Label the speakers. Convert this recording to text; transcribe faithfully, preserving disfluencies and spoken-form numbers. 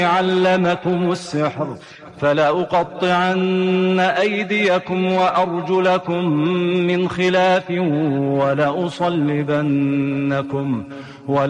Speaker 1: علمكم السحر فلأقطعن أيديكم وأرجلكم من خلاف ولأصلبنكم